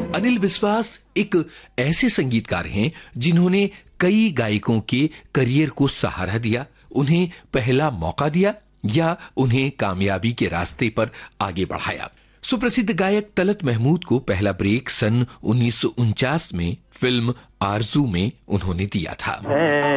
अनिल विश्वास एक ऐसे संगीतकार हैं जिन्होंने कई गायकों के करियर को सहारा दिया, उन्हें पहला मौका दिया या उन्हें कामयाबी के रास्ते पर आगे बढ़ाया। सुप्रसिद्ध गायक तलत महमूद को पहला ब्रेक सन 1949 में फिल्म आरजू में उन्होंने दिया था।